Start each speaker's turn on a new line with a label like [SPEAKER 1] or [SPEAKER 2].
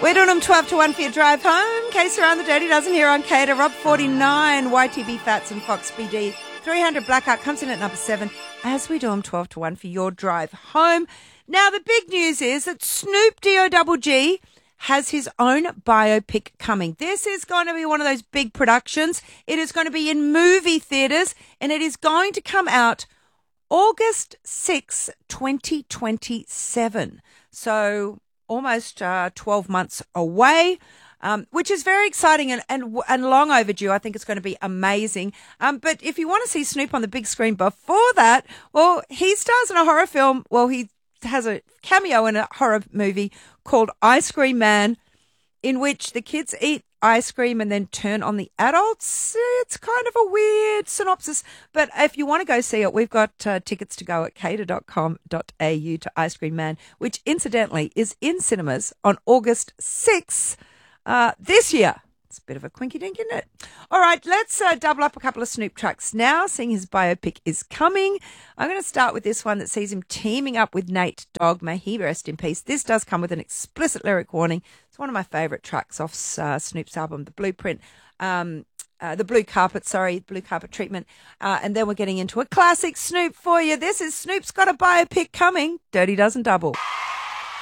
[SPEAKER 1] We're doing them 12 to 1 for your drive home. Case around the Dirty Dozen here on Cater. Rob 49, YTB Fats and Fox BD. 300 Blackout comes in at number 7 as we do them 12 to 1 for your drive home. Now, the big news is that Snoop D-O-double-G has his own biopic coming. This is going to be one of those big productions. It is going to be in movie theatres and it is going to come out August 6, 2027. So almost 12 months away, which is very exciting and long overdue. I think it's going to be amazing. But if you want to see Snoop on the big screen before that, well, he stars in a horror film. Well, he has a cameo in a horror movie called Ice Cream Man, in which the kids eat ice cream and then turn on the adults. It's kind of a weird synopsis, but if you want to go see it, we've got tickets to go at cater.com.au to Ice Cream Man, which incidentally is in cinemas on August 6th this year. It's a bit of a quinky dink, isn't it? All right, let's double up a couple of Snoop tracks now, seeing his biopic is coming. I'm going to start with this one that sees him teaming up with Nate Dogg. May he rest in peace. This does come with an explicit lyric warning. It's one of my favourite tracks off Snoop's album, The Blueprint. The Blue Carpet Treatment. And then we're getting into a classic Snoop for you. This is Snoop's got a biopic coming. Dirty Dozen Double.